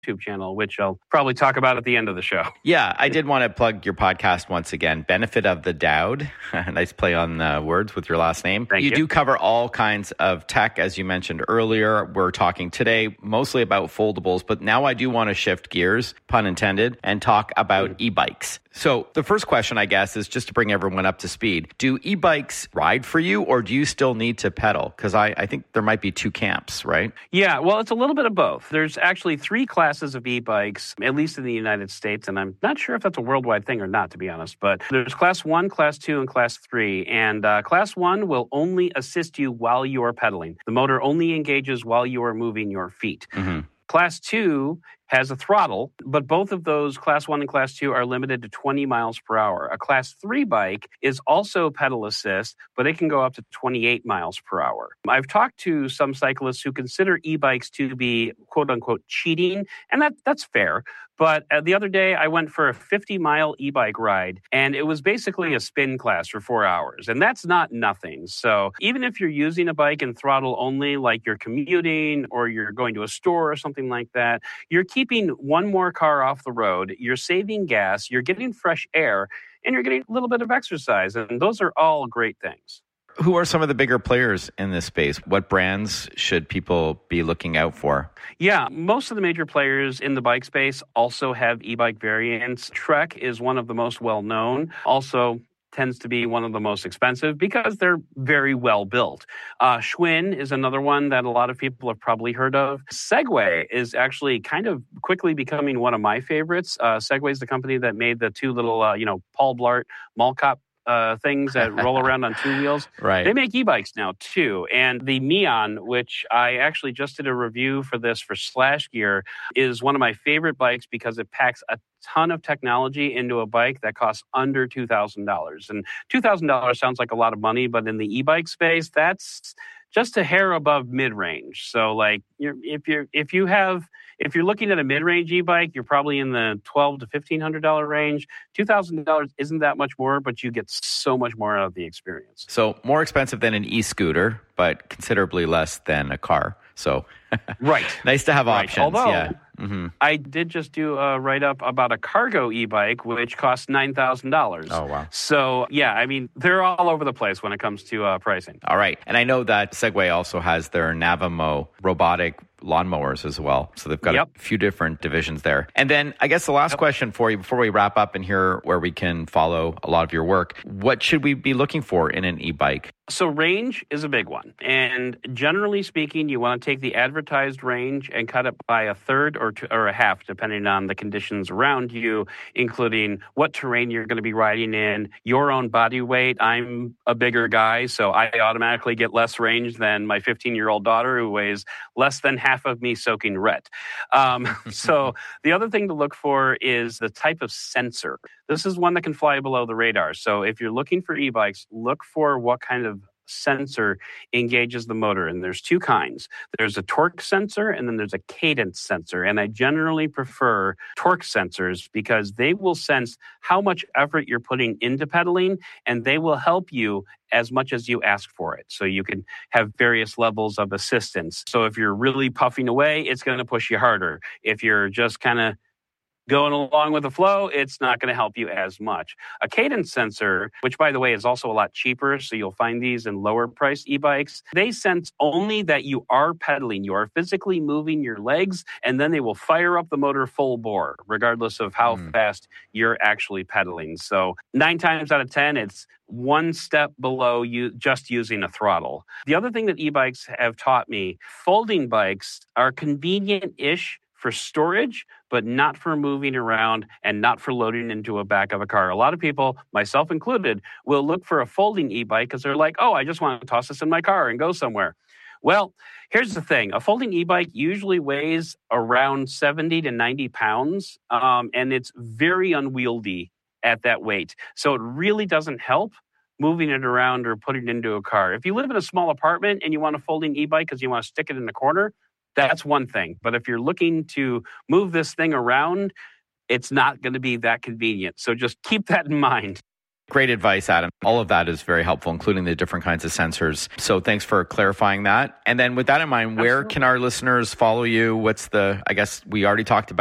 YouTube channel, which I'll probably talk about at the end of the show. Yeah, I did want to plug your podcast once again, Benefit of the Dowd. Nice play on words with your last name. Thank you. Do cover all kinds of tech, as you mentioned earlier. We're talking today mostly about foldables, but now I do want to shift gears, pun intended, and talk about e-bikes. So the first question, I guess, is just to bring everyone up to speed. Do e-bikes ride for you, or do you still need to pedal? Because I think there might be two camps, right? Yeah, well, it's a little bit of both. There's actually 3 classes of e-bikes, at least in the United States, and I'm not sure if that's a worldwide thing or not, to be honest. But there's Class 1, Class 2, and Class 3. And Class 1 will only assist you while you are pedaling. The motor only engages while you are moving your feet. Mm-hmm. Class 2 has a throttle, but both of those, Class 1 and Class 2, are limited to 20 miles per hour. A Class 3 bike is also pedal assist, but it can go up to 28 miles per hour. I've talked to some cyclists who consider e-bikes to be quote-unquote cheating, and that's fair. But the other day, I went for a 50-mile e-bike ride, and it was basically a spin class for 4 hours, and that's not nothing. So even if you're using a bike and throttle only, like you're commuting or you're going to a store or something like that, you're keeping one more car off the road, you're saving gas, you're getting fresh air, and you're getting a little bit of exercise, and those are all great things. Who are some of the bigger players in this space? What brands should people be looking out for? Yeah, most of the major players in the bike space also have e-bike variants. Trek is one of the most well-known. Also tends to be one of the most expensive because they're very well built. Schwinn is another one that a lot of people have probably heard of. Segway is actually kind of quickly becoming one of my favorites. Segway is the company that made the 2 little, Paul Blart Mall Cop things that roll around on 2 wheels. Right. They make e-bikes now too. And the Neon, which I actually just did a review for this for Slash Gear, is one of my favorite bikes because it packs a ton of technology into a bike that costs under $2,000. And $2,000 sounds like a lot of money, but in the e-bike space, that's just a hair above mid-range. So like if you're looking at a mid-range e-bike, you're probably in the $1,200 to $1,500 range. $2,000 isn't that much more, but you get so much more out of the experience. So more expensive than an e-scooter, but considerably less than a car. So right. Nice to have options. Although, yeah. Mm-hmm. I did just do a write-up about a cargo e-bike, which costs $9,000. Oh, wow. So, yeah, I mean, they're all over the place when it comes to pricing. All right. And I know that Segway also has their Navimo robotic lawnmowers as well. So they've got a few different divisions there. And then I guess the last question for you before we wrap up and hear where we can follow a lot of your work, what should we be looking for in an e-bike? So range is a big one. And generally speaking, you want to take the advertised range and cut it by a third or a half, depending on the conditions around you, including what terrain you're going to be riding in, your own body weight. I'm a bigger guy, so I automatically get less range than my 15-year-old daughter who weighs less than half of me soaking wet. So the other thing to look for is the type of sensor. This is one that can fly below the radar. So if you're looking for e-bikes, look for what kind of sensor engages the motor. And there's 2 kinds. There's a torque sensor and then there's a cadence sensor. And I generally prefer torque sensors because they will sense how much effort you're putting into pedaling and they will help you as much as you ask for it. So you can have various levels of assistance. So if you're really puffing away, it's going to push you harder. If you're just kind of going along with the flow, it's not going to help you as much. A cadence sensor, which by the way is also a lot cheaper, so you'll find these in lower priced e-bikes, they sense only that you are pedaling, you are physically moving your legs, and then they will fire up the motor full bore, regardless of how fast you're actually pedaling. So 9 times out of 10, it's one step below you just using a throttle. The other thing that e-bikes have taught me, folding bikes are convenient-ish for storage, but not for moving around and not for loading into a back of a car. A lot of people, myself included, will look for a folding e-bike because they're like, oh, I just want to toss this in my car and go somewhere. Well, here's the thing. A folding e-bike usually weighs around 70 to 90 pounds, and it's very unwieldy at that weight. So it really doesn't help moving it around or putting it into a car. If you live in a small apartment and you want a folding e-bike because you want to stick it in the corner, that's one thing. But if you're looking to move this thing around, it's not going to be that convenient. So just keep that in mind. Great advice, Adam. All of that is very helpful, including the different kinds of sensors. So thanks for clarifying that. And then with that in mind, where can our listeners follow you? I guess we already talked about